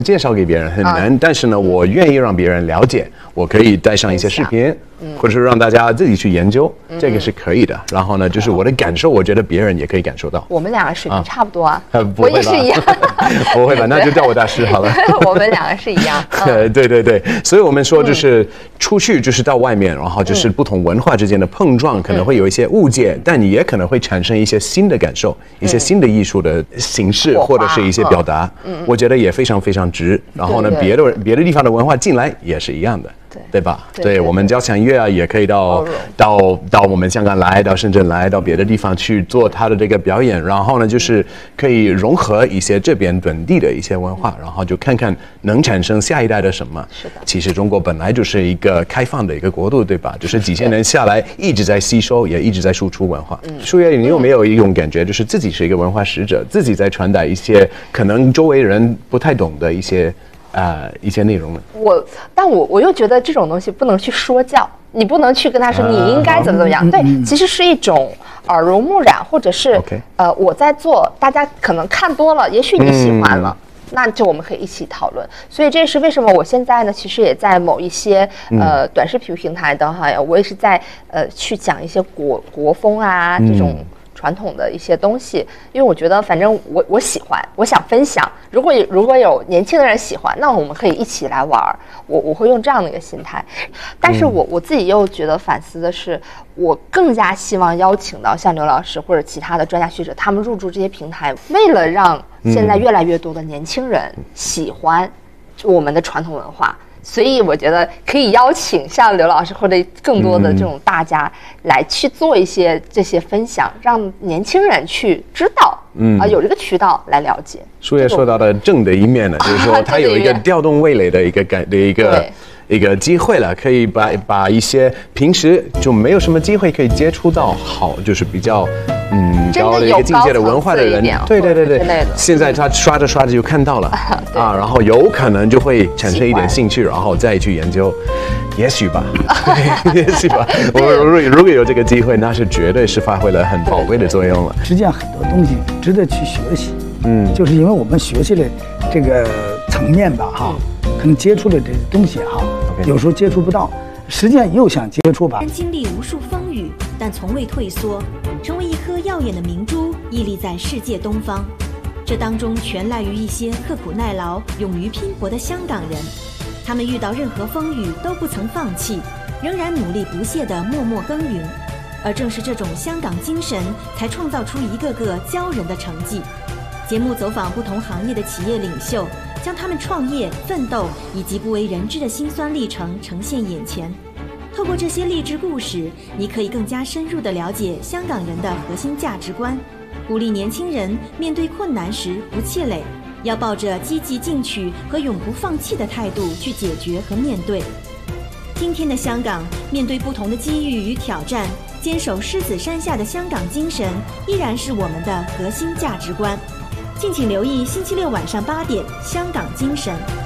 介绍给别人很难，但是呢，我愿意让别人了解，我可以带上一些视频，或者是让大家自己去研究，这个是可以的。然后呢，就是我的感受，我觉得别人也可以感受到。 我们两个水平差不多啊， 我也是一样。 不会吧？那就叫我大师好了。 我们两个是一样。 对，所以我们说就是出去就是到外面，然后就是不同文化之间的碰撞，可能会有一些误解，但你也可能会产生一些新的感受，一些新的艺术的形式或者是一些表达。我觉得也非常非常值。然后呢，别的地方的文化进来也是一样的。对吧？对，我们交响乐啊，也可以到我们香港来，到深圳来，到别的地方去做他的这个表演。然后呢，就是可以融合一些这边本地的一些文化，然后就看看能产生下一代的什么。 是的。 其实中国本来就是一个开放的一个国度，对吧？就是几千年下来一直在吸收，也一直在输出文化。舒月，你有没有一种感觉，就是自己是一个文化使者，自己在传达一些可能周围人不太懂的一些内容呢？ 但我又觉得这种东西不能去说教，你不能去跟他说你应该怎么样。对，其实是一种耳濡目染，或者是我在做，大家可能看多了，也许你喜欢了。那就我们可以一起讨论。所以这是为什么我现在呢，其实也在某一些短视频平台的哈，我也是在去讲一些国风啊这种传统的一些东西，因为我觉得反正我喜欢，我想分享。如果有年轻的人喜欢，那我们可以一起来玩。我会用这样的一个心态。但是我自己又觉得反思的是，我更加希望邀请到像刘老师或者其他的专家学者，他们入驻这些平台，为了让现在越来越多的年轻人喜欢我们的传统文化。所以我觉得可以邀请像刘老师或者更多的这种大家来去做一些这些分享，让年轻人去知道，有这个渠道来了解。 舒月说到的正的一面呢，就是说它有一个调动味蕾的一个机会了，可以把一些平时就没有什么机会可以接触到就是比较高的一个境界的文化的人，对，现在他刷着刷着就看到了然后有可能就会产生一点兴趣，然后再去研究，也许吧，也许吧。如果有这个机会，那是绝对是发挥了很宝贵的作用了。 实际上很多东西值得去学习，就是因为我们学习的这个层面吧，可能接触的这东西有时候接触不到，实际上又想接触吧。 经历无数风雨，但从未退缩，成为一颗耀眼的明珠，屹立在世界东方。这当中全赖于一些刻苦耐劳、勇于拼搏的香港人，他们遇到任何风雨都不曾放弃，仍然努力不懈地默默耕耘。而正是这种香港精神，才创造出一个个骄人的成绩。节目走访不同行业的企业领袖，将他们创业、奋斗以及不为人知的辛酸历程呈现眼前。透过这些励志故事，你可以更加深入地了解香港人的核心价值观，鼓励年轻人面对困难时不气馁，要抱着积极进取和永不放弃的态度去解决和面对。今天的香港，面对不同的机遇与挑战，坚守狮子山下的香港精神依然是我们的核心价值观。敬请留意星期六晚上8点《香港精神》。